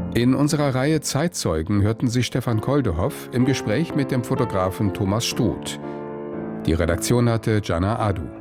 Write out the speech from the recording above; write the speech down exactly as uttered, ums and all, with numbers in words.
In unserer Reihe Zeitzeugen hörten Sie Stefan Koldehoff im Gespräch mit dem Fotografen Thomas Struth. Die Redaktion hatte Jana Adu.